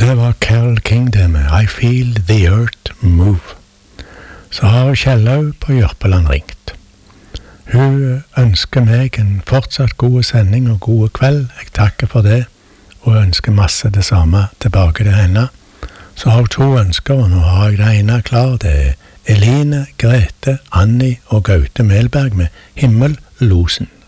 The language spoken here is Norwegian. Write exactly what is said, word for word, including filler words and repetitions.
det var Carole King det med I Feel the Earth Move. Så har Kjellaug på Jørpeland ringt. Hun ønsker meg en fortsatt god sending og god kveld. Jeg takker for det, og ønsker masse det samme tilbake til henne. Så har hun to ønsker, og nå har jeg det ene klar. Det er Eline, Grete, Annie og Gaute Melberg med Himmellosen.